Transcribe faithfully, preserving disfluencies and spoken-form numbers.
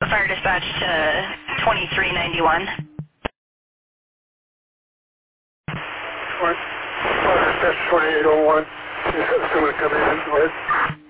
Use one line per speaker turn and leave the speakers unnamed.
Fire dispatch to twenty-three ninety-one.
Fire dispatch twenty-eight oh one. Is someone coming in? Go ahead.